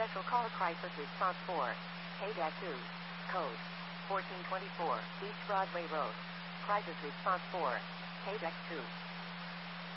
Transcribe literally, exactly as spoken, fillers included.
Special call crisis response for K two. Code fourteen twenty-four, East Broadway Road. Crisis response for K two.